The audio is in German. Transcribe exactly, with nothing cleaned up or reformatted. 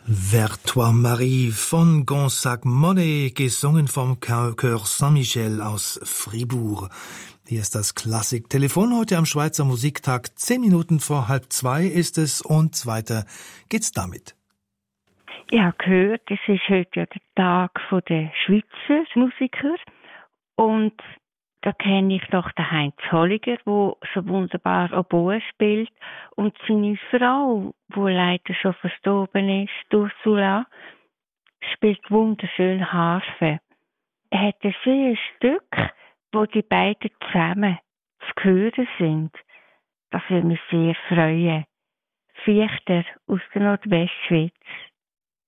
Vers toi Marie von Gonzague Monet, gesungen vom Chœur Saint-Michel aus Fribourg. Hier ist das Klassik-Telefon heute am Schweizer Musiktag. Zehn Minuten vor halb zwei ist es und weiter geht's damit. Ich habe gehört, es ist heute ja der Tag der Schweizer Musiker und da kenne ich noch den Heinz Holliger, der so wunderbar Oboe spielt, und seine Frau, die leider schon verstorben ist, Ursula, spielt wunderschön Harfe. Er hat ein schönes Stück, wo die beiden zusammen zu hören sind. Das würde mich sehr freuen. Viechter aus der Nordwestschweiz.